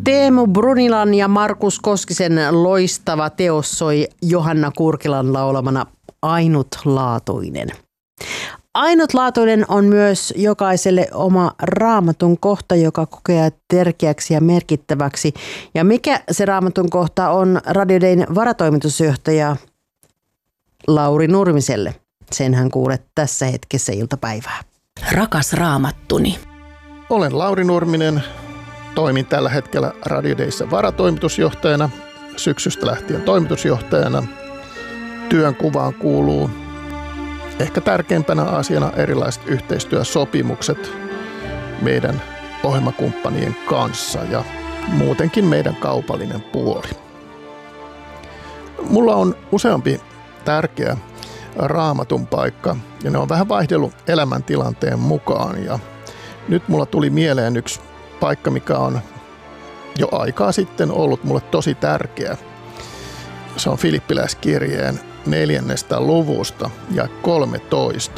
Teemu Brunilan ja Markus Koskisen loistava teos soi Johanna Kurkilan laulamana Ainutlaatuinen. Ainutlaatuinen on myös jokaiselle oma raamatun kohta, joka kokee tärkeäksi ja merkittäväksi. Ja mikä se raamatun kohta on Radio Dayn varatoimitusjohtaja Lauri Nurmiselle? Senhän kuulet tässä hetkessä iltapäivää. Rakas raamattuni. Olen Lauri Nurminen. Toimin tällä hetkellä Radio Dayssä varatoimitusjohtajana, syksystä lähtien toimitusjohtajana. Työnkuvaan kuuluu ehkä tärkeimpänä asiana erilaiset yhteistyösopimukset meidän ohjelmakumppanien kanssa ja muutenkin meidän kaupallinen puoli. Mulla on useampi tärkeä raamatun paikka ja ne on vähän vaihdellut elämäntilanteen mukaan. Ja nyt mulla tuli mieleen yksi paikka, mikä on jo aikaa sitten ollut mulle tosi tärkeä. Se on Filippiläiskirjeen 4. luvusta ja 13.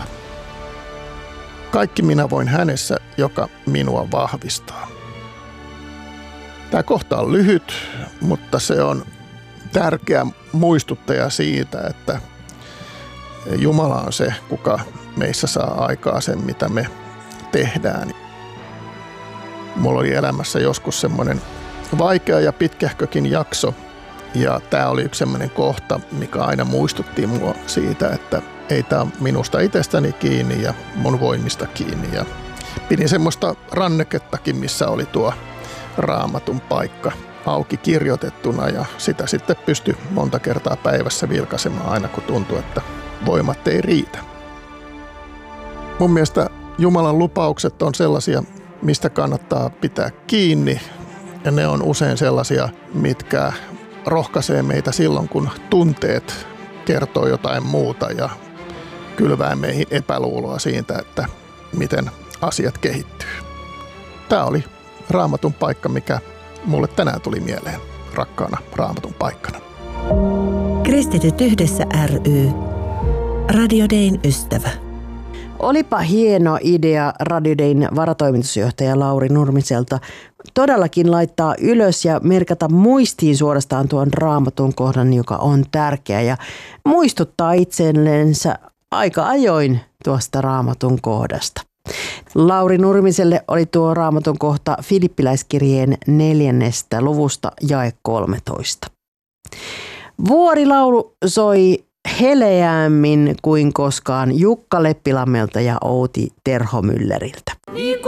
Kaikki minä voin hänessä, joka minua vahvistaa. Tämä kohta on lyhyt, mutta se on tärkeä muistuttaja siitä, että Jumala on se, kuka meissä saa aikaa sen, mitä me tehdään. Mulla oli elämässä joskus semmoinen vaikea ja pitkähkökin jakso, ja tämä oli yksi semmoinen kohta, mikä aina muistutti mua siitä, että ei tämä ole minusta itsestäni kiinni ja mun voinnista kiinni. Ja pidin semmoista rannekettakin, missä oli tuo raamatun paikka auki kirjoitettuna, ja sitä sitten pystyi monta kertaa päivässä vilkaisemaan aina, kun tuntui, että voimat ei riitä. Mun mielestä Jumalan lupaukset on sellaisia, mistä kannattaa pitää kiinni, ja ne on usein sellaisia, mitkä rohkaisee meitä silloin, kun tunteet kertoo jotain muuta ja kylvää meihin epäluuloa siitä, että miten asiat kehittyy. Tämä oli raamatun paikka, mikä mulle tänään tuli mieleen rakkaana raamatun paikkana. Kristityt yhdessä ry. Radio Dayn ystävä. Olipa hieno idea Radio Dayn varatoimitusjohtaja Lauri Nurmiselta todellakin laittaa ylös ja merkata muistiin suorastaan tuon raamatun kohdan, joka on tärkeä, ja muistuttaa itsellensä aika ajoin tuosta raamatun kohdasta. Lauri Nurmiselle oli tuo raamatun kohta Filippiläiskirjeen 4. luvusta jae 13. Vuorilaulu soi heleämmin kuin koskaan Jukka Leppilammelta ja Outi Terhomülleriltä.